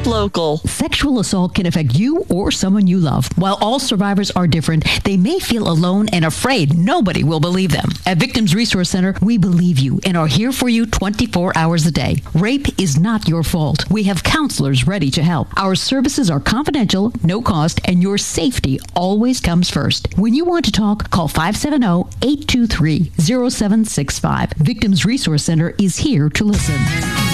Shop local. Sexual assault can affect you or someone you love. While all survivors are different, they may feel alone and afraid nobody will believe them. At Victims Resource Center, we believe you and are here for you 24 hours a day. Rape is not your fault. We have counselors ready to help. Our services are confidential, no cost, and your safety always comes first. When you want to talk, call 570-823-0765. Victims Resource Center is here to listen.